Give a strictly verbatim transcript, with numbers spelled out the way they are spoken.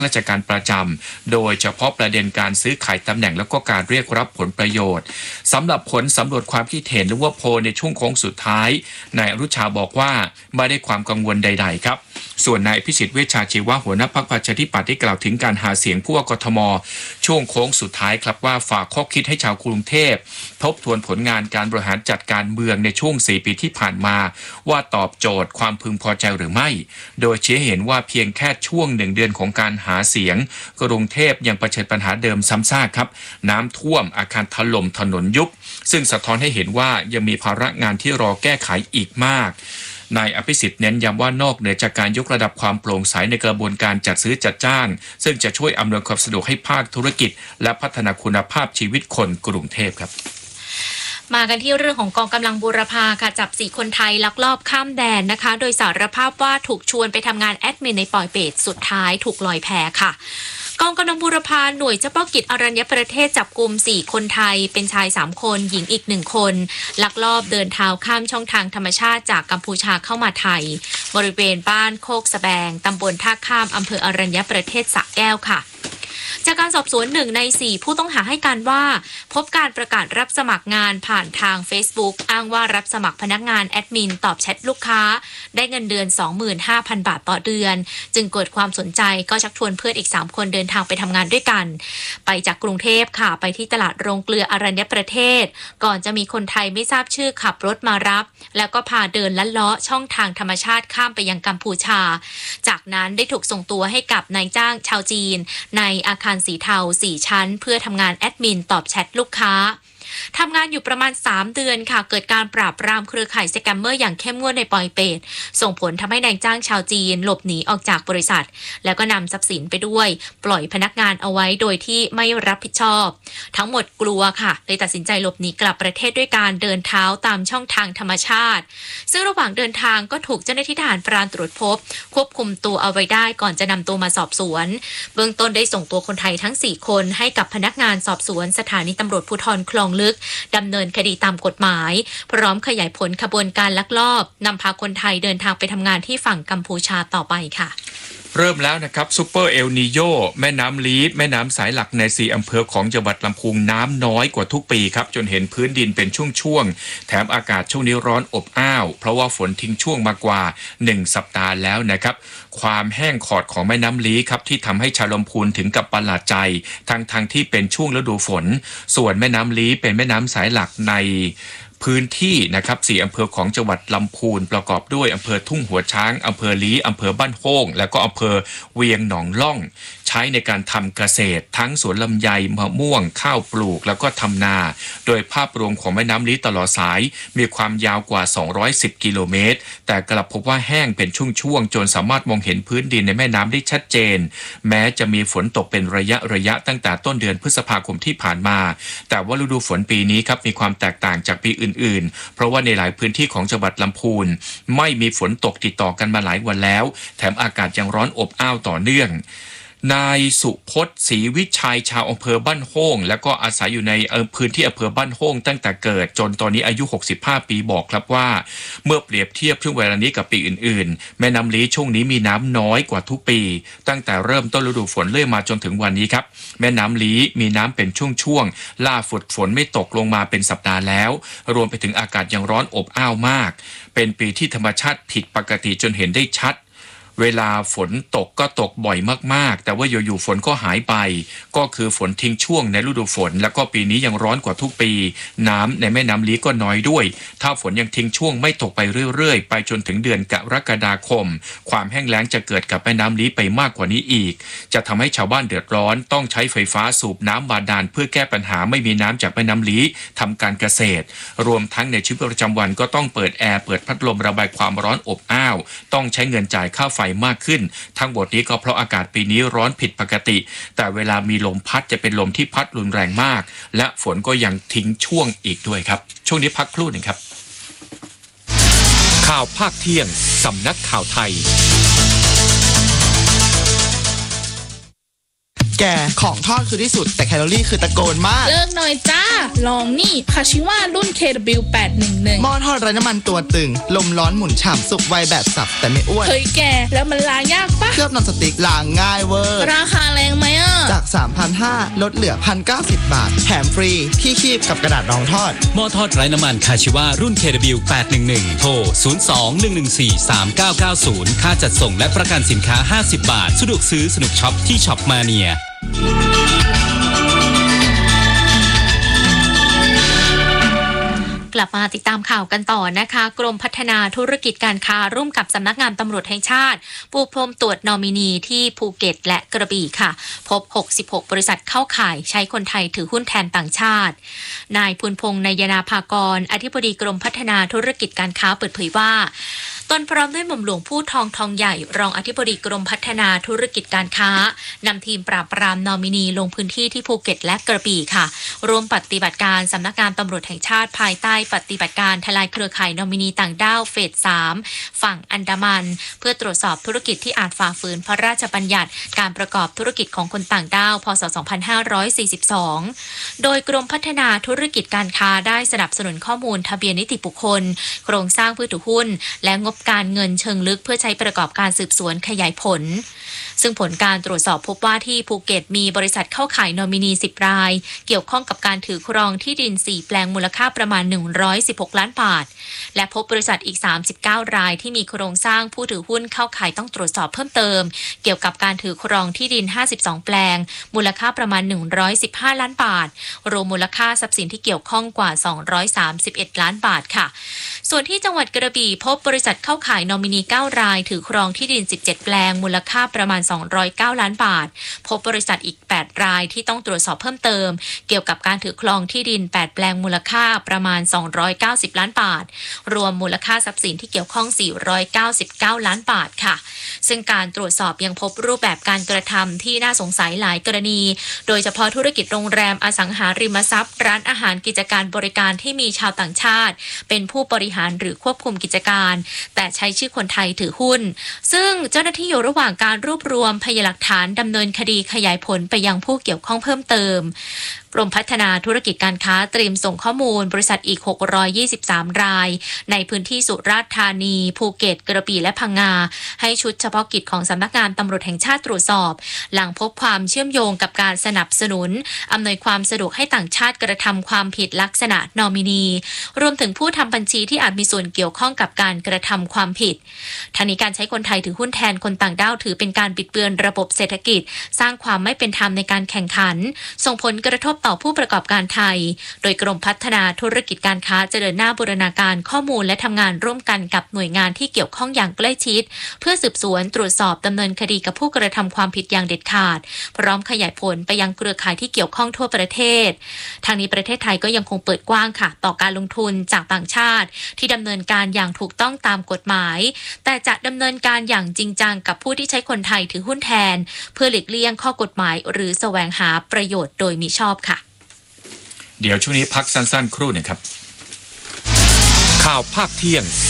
ราชการประจำโดยเฉพาะประเด็นการซื้อขายตำแหน่งแล้วก็การเรียกรับผลประโยชน์สำหรับผลสำรวจความคิดเห็นหรือว่าโพลในช่วงโค้งสุดท้ายนายอนุชาบอกว่าไม่ได้ความกังวลใดๆครับส่วนนายพิสิทธิ์เวชชาชีวะหัวหน้าพรรคประชาธิปัตย์ได้กล่าวถึงการหาเสียงผู้ว่ากทมช่วงโค้งสุดท้ายครับว่าฝากข้อคิดให้ชาวกรุงเทพทบทวนผลงานการบริหารจัดการเมืองในช่วงสี่ปีที่ผ่านมาว่าตอบโจทย์ความพึงพอใจหรือไม่โดยชี้ให้เห็นว่าเพียงแค่ช่วงหนึ่งเดือนของการหาเสียงกรุงเทพยังเผชิญปัญหาเดิมซ้ำซากครับน้ำท่วมอาคารถล่มถนนยุบซึ่งสะท้อนให้เห็นว่ายังมีภาระงานที่รอแก้ไขอีกมากนายอภิสิทธิ์เน้นย้ำว่านอกเหนือจากการยกระดับความโปร่งใสในกระบวนการจัดซื้อจัดจ้างซึ่งจะช่วยอำนวยความสะดวกให้ภาคธุรกิจและพัฒนาคุณภาพชีวิตคนกรุงเทพครับมากันที่เรื่องของกองกำลังบูรพาค่ะจับสี่คนไทยลักลอบข้ามแดนนะคะโดยสารภาพว่าถูกชวนไปทำงานแอดมินในปอยเปตสุดท้ายถูกลอยแพค่ะกองกำลังบูรพาหน่วยเฉพาะกิจอรัญญประเทศจับกุมสี่คนไทยเป็นชายสามคนหญิงอีกหนึ่งคนลักลอบเดินเท้าข้ามช่องทางธรรมชาติจากกัมพูชาเข้ามาไทยบริเวณบ้านโคกสะแบงตำบลท่าข้ามอำเภออรัญญประเทศสระแก้วค่ะจากการสอบสวนหนึ่งในสี่ผู้ต้องหาให้การว่าพบการประกาศรับสมัครงานผ่านทาง Facebook อ้างว่ารับสมัครพนักงานแอดมินตอบแชทลูกค้าได้เงินเดือน สองหมื่นห้าพัน บาทต่อเดือนจึงเกิดความสนใจก็ชักชวนเพื่อนอีกสามคนเดินทางไปทำงานด้วยกันไปจากกรุงเทพค่ะไปที่ตลาดโรงเกลืออรัญญประเทศก่อนจะมีคนไทยไม่ทราบชื่อขับรถมารับแล้วก็พาเดินลัดเลาะช่องทางธรรมชาติข้ามไปยังกัมพูชาจากนั้นได้ถูกส่งตัวให้กับนายจ้างชาวจีนในอาคารสีเทาสี่ชั้นเพื่อทำงานแอดมินตอบแชทลูกค้าทำงานอยู่ประมาณสามเดือนค่ะเกิดการปราบปรามเครือข่ายสแกมเมอร์อย่างเข้มงวดในปอยเปตส่งผลทำให้นายจ้างชาวจีนหลบหนีออกจากบริษัทแล้วก็นำทรัพย์สินไปด้วยปล่อยพนักงานเอาไว้โดยที่ไม่รับผิดชอบทั้งหมดกลัวค่ะเลยตัดสินใจหลบหนีกลับประเทศด้วยการเดินเท้าตามช่องทางธรรมชาติซึ่งระหว่างเดินทางก็ถูกเจ้าหน้าที่ทหารพรานตรวจพบควบคุมตัวเอาไว้ได้ก่อนจะนำตัวมาสอบสวนเบื้องต้นได้ส่งตัวคนไทยทั้งสี่คนให้กับพนักงานสอบสวนสถานีตำรวจภูธรคลองลึกดำเนินคดีตามกฎหมายพร้อมขยายผลขบวนการลักลอบนำพาคนไทยเดินทางไปทำงานที่ฝั่งกัมพูชาต่อไปค่ะเริ่มแล้วนะครับซูเปอร์เอลนีโยแม่น้ำลีดแม่น้ำสายหลักในสี่อำเภอของจังหวัดลำพูนน้ำน้อยกว่าทุกปีครับจนเห็นพื้นดินเป็นช่วงๆแถมอากาศช่วงนี้ร้อนอบอ้าวเพราะว่าฝนทิ้งช่วงมากว่าหนึ่งสัปดาห์แล้วนะครับความแห้งขอดของแม่น้ำลีครับที่ทำให้ชาวลำพูนถึงกับประหลาดใจทั้งทางที่เป็นช่วงฤดูฝนส่วนแม่น้ำลีเป็นแม่น้ำสายหลักในพื้นที่นะครับสี่อำเภอของจังหวัดลำพูนประกอบด้วยอำเภอทุ่งหัวช้างอำเภอลี้อำเภอบ้านโฮงและก็อำเภอเวียงหนองล่องใช้ในการทำเกษตรทั้งสวนลำไยมะม่วงข้าวปลูกแล้วก็ทำนาโดยภาพรวมของแม่น้ำลี้ตลอดสายมีความยาวกว่าสองร้อยสิบกิโลเมตรแต่กลับพบว่าแห้งเป็นช่วงๆจนสามารถมองเห็นพื้นดินในแม่น้ำได้ชัดเจนแม้จะมีฝนตกเป็นระยะระยะตั้งแต่ต้นเดือนพฤษภาคมที่ผ่านมาแต่ว่าฤดูฝนปีนี้ครับมีความแตกต่างจากปีอื่นๆเพราะว่าในหลายพื้นที่ของจังหวัดลำพูนไม่มีฝนตกติดต่อกันมาหลายวันแล้วแถมอากาศยังร้อนอบอ้าวต่อเนื่องนายสุพจน์ศรีวิชัยชาวอำเภอบ้านโฮงและก็อาศัยอยู่ในพื้นที่อำเภอบ้านโฮงตั้งแต่เกิดจนตอนนี้อายุหกสิบห้าปีบอกครับว่าเมื่อเปรียบเทียบช่วงเวลานี้กับปีอื่นๆแม่น้ำลี้ช่วงนี้มีน้ำน้อยกว่าทุกปีตั้งแต่เริ่มต้นฤดูฝนเรื่อยมาจนถึงวันนี้ครับแม่น้ำลี้มีน้ำเป็นช่วงๆล่าฝนฝนไม่ตกลงมาเป็นสัปดาห์แล้วรวมไปถึงอากาศยังร้อนอบอ้าวมากเป็นปีที่ธรรมชาติผิดปกติจนเห็นได้ชัดเวลาฝนตกก็ตกบ่อยมากๆแต่ว่าอยู่ๆฝนก็หายไปก็คือฝนทิ้งช่วงในฤดูฝนแล้วก็ปีนี้ยังร้อนกว่าทุกปีน้ำในแม่น้ำลี้ก็น้อยด้วยถ้าฝนยังทิ้งช่วงไม่ตกไปเรื่อยๆไปจนถึงเดือนกรกฎาคมความแห้งแล้งจะเกิดกับแม่น้ำลี้ไปมากกว่านี้อีกจะทำให้ชาวบ้านเดือดร้อนต้องใช้ไฟฟ้าสูบน้ำบาดาลเพื่อแก้ปัญหาไม่มีน้ำจากแม่น้ำลี้ทำการเกษตรรวมทั้งในชีวิตประจำวันก็ต้องเปิดแอร์เปิดพัดลมระบายความร้อนอบอ้าวต้องใช้เงินจ่ายค่าไฟมากขึ้นทั้งหมดนี้ก็เพราะอากาศปีนี้ร้อนผิดปกติแต่เวลามีลมพัดจะเป็นลมที่พัดรุนแรงมากและฝนก็ยังทิ้งช่วงอีกด้วยครับช่วงนี้พักครู่หนึ่งครับข่าวภาคเที่ยงสำนักข่าวไทยแกของทอดคือที่สุดแต่แคลอรี่คือตะโกนมากเลิกหน่อยจ้าลองนี่คาชิวะรุ่น เค ดับเบิลยู แปดหนึ่งหนึ่งหม้อทอดไร้น้ำมันตัวตึงลมร้อนหมุนฉ่ำสุกไวแบบสับแต่ไม่อ้วนเฮ้ยแกแล้วมันล้างยากปะเคลือบนอนสติ๊กล้างง่ายเวอร์ราคาแรงไหมอ่ะจาก สามพันห้าร้อย ลดเหลือ หนึ่งพันเก้าสิบ บาทแถมฟรีที่คีบกับกระดาษรองทอดหม้อทอดไร้น้ำมันคาชิวะรุ่น เค ดับเบิลยู แปดหนึ่งหนึ่ง โทร ศูนย์ สอง หนึ่ง หนึ่ง สี่ สาม เก้า เก้า ศูนย์ ค่าจัดส่งและประกันสินค้า ห้าสิบบาท สะดวกซื้อสนุกช็อปที่ช็อปมาเนียกลับมาติดตามข่าวกันต่อนะคะกรมพัฒนาธุรกิจการค้าร่วมกับสำนักงานตำรวจแห่งชาติปูพรมตรวจนอมินีที่ภูเก็ตและกระบี่ค่ะพบหกสิบหกบริษัทเข้าข่ายใช้คนไทยถือหุ้นแทนต่างชาตินายพูนพงษ์นายนาภากรอธิบดีกรมพัฒนาธุรกิจการค้าเปิดเผยว่าตนพร้อมด้วยหม่อมหลวงผู้ทองทองใหญ่รองอธิบดีกรมพัฒนาธุรกิจการค้านำทีมปราบปรามนอมินีลงพื้นที่ที่ภูเก็ตและกระบี่ค่ะร่วมปฏิบัติการสำนักงานตำรวจแห่งชาติภายใต้ปฏิบัติการทลายเครือข่ายนอมินีต่างด้าวเฟสสามฝั่งอันดามันเพื่อตรวจสอบธุรกิจที่อาจฝ่าฝืนพระราชบัญญัติการประกอบธุรกิจของคนต่างด้าวพ.ศ. สองพันห้าร้อยสี่สิบสองโดยกรมพัฒนาธุรกิจการค้าได้สนับสนุนข้อมูลทะเบียนนิติบุคคลโครงสร้างผู้ถือหุ้นและงบการเงินเชิงลึกเพื่อใช้ประกอบการสืบสวนขยายผลซึ่งผลการตรวจสอบพบว่าที่ภูเก็ตมีบริษัทเข้าข่ายนอมินีสิบรายเกี่ยวข้องกับการถือครองที่ดินสี่แปลงมูลค่าประมาณหนึ่งร้อยสิบหกล้านบาทและพบบริษัทอีกสามสิบเก้ารายที่มีโครงสร้างผู้ถือหุ้นเข้าข่ายต้องตรวจสอบเพิ่มเติมเกี่ยวกับการถือครองที่ดินห้าสิบสองแปลงมูลค่าประมาณหนึ่งร้อยสิบห้าล้านบาทรวมมูลค่าทรัพย์สินที่เกี่ยวข้องกว่าสองร้อยสามสิบเอ็ดล้านบาทค่ะส่วนที่จังหวัดกระบี่พบบริษัทเข้าข่ายนอมินีเก้ารายถือครองที่ดินสิบเจ็ดแปลงมูลค่าประมาณสองร้อยเก้าล้านบาทพบบริษัทอีกแปดรายที่ต้องตรวจสอบเพิ่มเติมเกี่ยวกับการถือครองที่ดินแปดแปลงมูลค่าประมาณสองร้อยเก้าสิบล้านบาทรวมมูลค่าทรัพย์สินที่เกี่ยวข้องสี่ร้อยเก้าสิบเก้าล้านบาทค่ะซึ่งการตรวจสอบยังพบรูปแบบการกระทำที่น่าสงสัยหลายกรณีโดยเฉพาะธุรกิจโรงแรมอสังหาริมทรัพย์ร้านอาหารกิจการบริการที่มีชาวต่างชาติเป็นผู้บริหารหรือควบคุมกิจการแต่ใช้ชื่อคนไทยถือหุ้นซึ่งเจ้าหน้าที่อยู่ระหว่างการรวบรวมพยานหลักฐานดำเนินคดีขยายผลไปยังผู้เกี่ยวข้องเพิ่มเติมกรมพัฒนาธุรกิจการค้าเตรียมส่งข้อมูลบริษัทอีกหกร้อยยี่สิบสามรายในพื้นที่สุราษฎร์ธานีภูเก็ตกระบี่และพังงาให้ชุดเฉพาะกิจของสำนักงานตำรวจแห่งชาติตรวจสอบหลังพบความเชื่อมโยงกับการสนับสนุนอำนวยความสะดวกให้ต่างชาติกระทำความผิดลักษณะนอมินีรวมถึงผู้ทำบัญชีที่อาจมีส่วนเกี่ยวข้องกับการกระทำความผิดทั้งนี้การใช้คนไทยถือหุ้นแทนคนต่างด้าวถือเป็นการบิดเบือนระบบเศรษฐกิจสร้างความไม่เป็นธรรมในการแข่งขันส่งผลกระทบต่อผู้ประกอบการไทยโดยกรมพัฒนาธุรกิจการค้าจะเดินหน้าบูรณาการข้อมูลและทำงานร่วมกันกับหน่วยงานที่เกี่ยวข้องอย่างใกล้ชิดเพื่อสืบสวนตรวจสอบดำเนินคดีกับผู้กระทำความผิดอย่างเด็ดขาดพร้อมขยายผลไปยังเครือข่ายที่เกี่ยวข้องทั่วประเทศทางนี้ประเทศไทยก็ยังคงเปิดกว้างค่ะต่อการลงทุนจากต่างชาติที่ดำเนินการอย่างถูกต้องตามกฎหมายแต่จะดำเนินการอย่างจริงจังกับผู้ที่ใช้คนไทยถือหุ้นแทนเพื่อหลีกเลี่ยงข้อกฎหมายหรือแสวงหาประโยชน์โดยมิชอบค่ะเดี๋ยวช่วงนี้พักสั้นๆครู่หนึ่งครับข่าวภาคเที่ยง